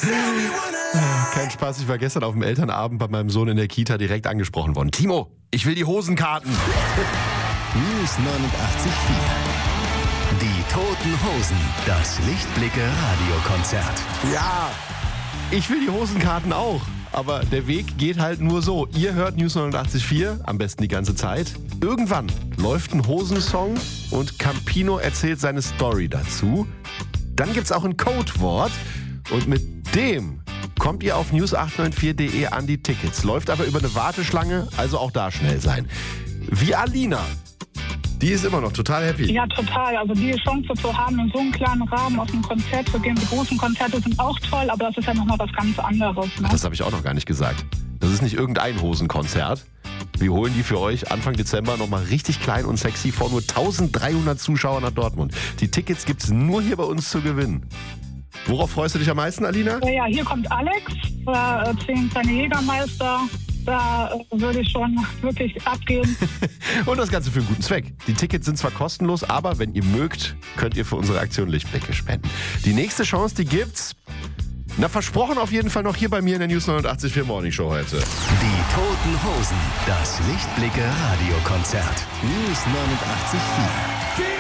Kein Spaß, ich war gestern auf dem Elternabend bei meinem Sohn in der Kita direkt angesprochen worden. Timo, ich will die Hosenkarten. News 89.4. Die Toten Hosen, das Lichtblicke-Radiokonzert. Ja, ich will die Hosenkarten auch. Aber der Weg geht halt nur so. Ihr hört News 89.4, am besten die ganze Zeit. Irgendwann läuft ein Hosensong und Campino erzählt seine Story dazu. Dann gibt's auch ein Codewort und mit dem kommt ihr auf news894.de an die Tickets. Läuft aber über eine Warteschlange, also auch da schnell sein. Wie Alina. Die ist immer noch total happy. Ja, total. Also die Chance zu haben, in so einem kleinen Rahmen auf ein Konzert zu gehen. Die großen Konzerte sind auch toll, aber das ist ja nochmal was ganz anderes. Ne? Ach, das habe ich auch noch gar nicht gesagt. Das ist nicht irgendein Hosenkonzert. Wir holen die für euch Anfang Dezember nochmal richtig klein und sexy vor nur 1300 Zuschauern nach Dortmund. Die Tickets gibt's nur hier bei uns zu gewinnen. Worauf freust du dich am meisten, Alina? Ja, hier kommt Alex, da erzählen seine Jägermeister. Da würde ich schon wirklich abgehen. Und das Ganze für einen guten Zweck. Die Tickets sind zwar kostenlos, aber wenn ihr mögt, könnt ihr für unsere Aktion Lichtblicke spenden. Die nächste Chance, die gibt's, versprochen auf jeden Fall noch hier bei mir in der News 89.4 Morning Show heute. Die Toten Hosen, das Lichtblicke-Radiokonzert. News 89.4.